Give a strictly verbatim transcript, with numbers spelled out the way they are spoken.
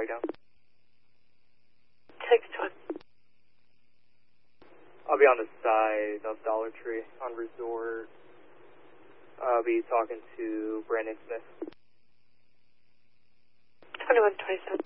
flag down. six one. I'll be on the side of Dollar Tree on Resort. I'll be talking to Brandon Smith. twenty-one twenty-seven.